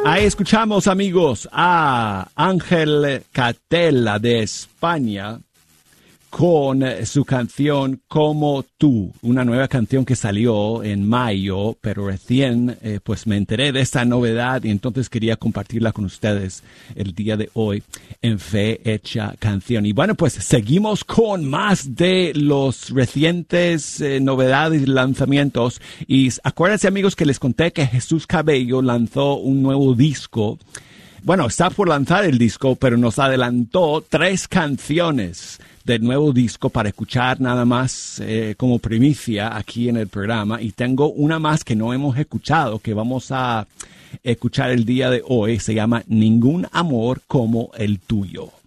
Ahí escuchamos, amigos, a Ángel Catella de España con su canción Como Tú, una nueva canción que salió en mayo, pero recién pues me enteré de esta novedad y entonces quería compartirla con ustedes el día de hoy en Fe Hecha Canción. Y bueno, pues seguimos con más de los recientes novedades y lanzamientos. Y acuérdense, amigos, que les conté que Jesús Cabello lanzó un nuevo disco. Bueno, está por lanzar el disco, pero nos adelantó 3 canciones del nuevo disco para escuchar nada más como primicia aquí en el programa. Y tengo una más que no hemos escuchado, que vamos a escuchar el día de hoy. Se llama Ningún Amor Como el Tuyo.